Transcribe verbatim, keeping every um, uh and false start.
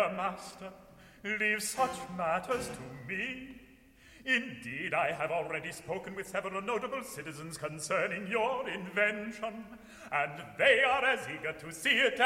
Master, leave such matters to me. Indeed, I have already spoken with several notable citizens concerning your invention, and they are as eager to see it